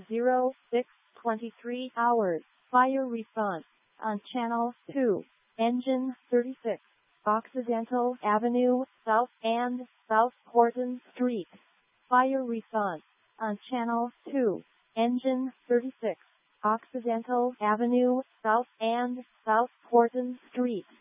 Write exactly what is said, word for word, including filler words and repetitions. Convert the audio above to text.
zero six twenty-three hours. Fire response on Channel two, Engine thirty-six, Occidental Avenue, South and South Horton Street. Fire response on Channel two, Engine thirty-six, Occidental Avenue, South and South Horton Street.